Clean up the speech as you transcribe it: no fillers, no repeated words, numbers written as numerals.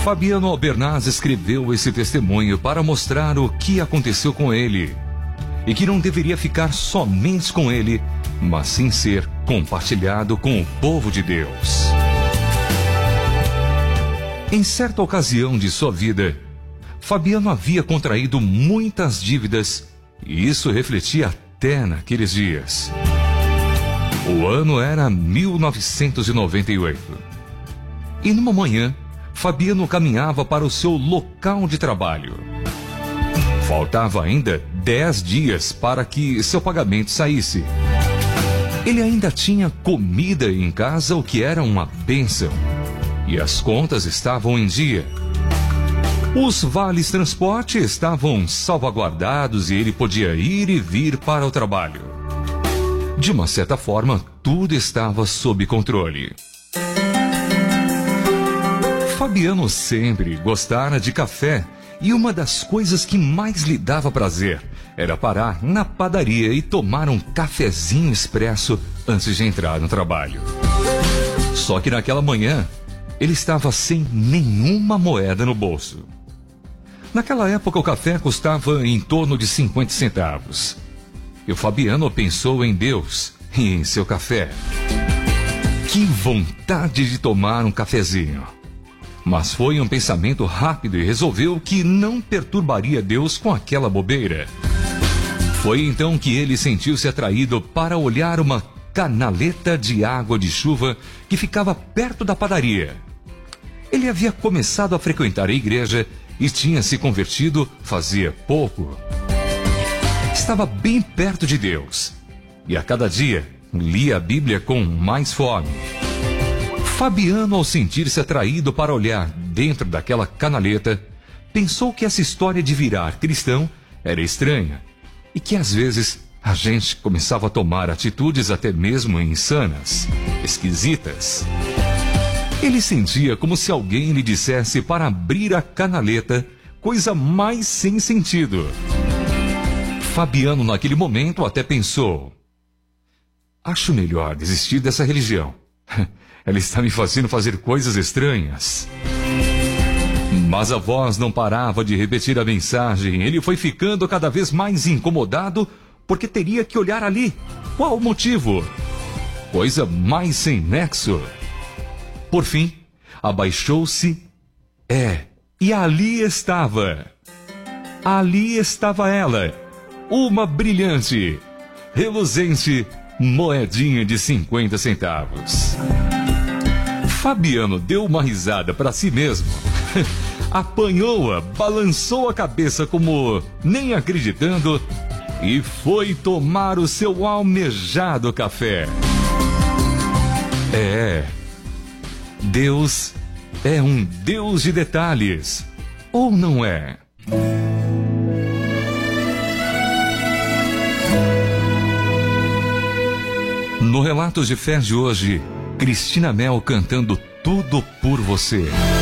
Fabiano Albernaz escreveu esse testemunho para mostrar o que aconteceu com ele e que não deveria ficar somente com ele, mas sim ser compartilhado com o povo de Deus. Em certa ocasião de sua vida, Fabiano havia contraído muitas dívidas e isso refletia até naqueles dias. O ano era 1998. E numa manhã, Fabiano caminhava para o seu local de trabalho. Faltava ainda 10 dias para que seu pagamento saísse. Ele ainda tinha comida em casa, o que era uma bênção. E as contas estavam em dia. Os vales transporte estavam salvaguardados e ele podia ir e vir para o trabalho. De uma certa forma, tudo estava sob controle. Fabiano sempre gostara de café e uma das coisas que mais lhe dava prazer era parar na padaria e tomar um cafezinho expresso antes de entrar no trabalho. Só que naquela manhã, ele estava sem nenhuma moeda no bolso. Naquela época, o café custava em torno de 50 centavos. E o Fabiano pensou em Deus e em seu café. Que vontade de tomar um cafezinho! Mas foi um pensamento rápido e resolveu que não perturbaria Deus com aquela bobeira. Foi então que ele sentiu-se atraído para olhar uma canaleta de água de chuva que ficava perto da padaria. Ele havia começado a frequentar a igreja e tinha se convertido fazia pouco. Estava bem perto de Deus e a cada dia lia a Bíblia com mais fome. Fabiano, ao sentir-se atraído para olhar dentro daquela canaleta, pensou que essa história de virar cristão era estranha e que às vezes a gente começava a tomar atitudes até mesmo insanas, esquisitas. Ele sentia como se alguém lhe dissesse para abrir a canaleta, coisa mais sem sentido. Fabiano, naquele momento, até pensou: acho melhor desistir dessa religião. Ela está me fazendo fazer coisas estranhas. Mas a voz não parava de repetir a mensagem. Ele foi ficando cada vez mais incomodado porque teria que olhar ali. Qual o motivo? Coisa mais sem nexo. Por fim, abaixou-se. E ali estava. Ali estava ela. Uma brilhante, reluzente moedinha de 50 centavos. Fabiano deu uma risada para si mesmo. Apanhou-a, balançou a cabeça como nem acreditando e foi tomar o seu almejado café. Deus é um Deus de detalhes, ou não é? No Relatos de Fé de hoje, Cristina Mel cantando Tudo por Você.